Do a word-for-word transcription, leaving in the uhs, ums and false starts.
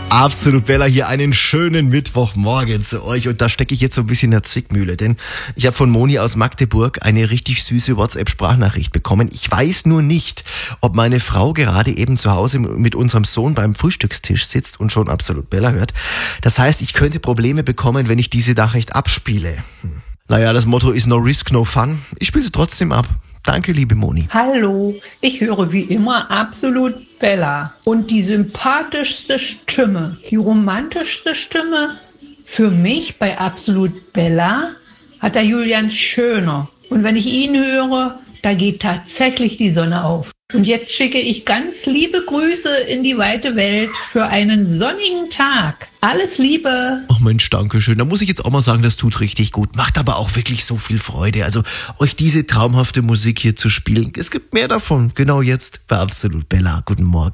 Absolut Bella hier, einen schönen Mittwochmorgen zu euch und da stecke ich jetzt so ein bisschen in der Zwickmühle, denn ich habe von Moni aus Magdeburg eine richtig süße WhatsApp-Sprachnachricht bekommen. Ich weiß nur nicht, ob meine Frau gerade eben zu Hause mit unserem Sohn beim Frühstückstisch sitzt und schon Absolut Bella hört. Das heißt, ich könnte Probleme bekommen, wenn ich diese Nachricht abspiele. Hm. Naja, das Motto ist no risk, no fun. Ich spiele sie trotzdem ab. Danke, liebe Moni. Hallo, ich höre wie immer Absolut Bella. Und die sympathischste Stimme, die romantischste Stimme für mich bei Absolut Bella hat der Julian Schöner. Und wenn ich ihn höre, da geht tatsächlich die Sonne auf. Und jetzt schicke ich ganz liebe Grüße in die weite Welt für einen sonnigen Tag. Alles Liebe. Ach Mensch, danke schön. Da muss ich jetzt auch mal sagen, das tut richtig gut. Macht aber auch wirklich so viel Freude. Also euch diese traumhafte Musik hier zu spielen. Es gibt mehr davon. Genau jetzt bei Absolut Bella. Guten Morgen.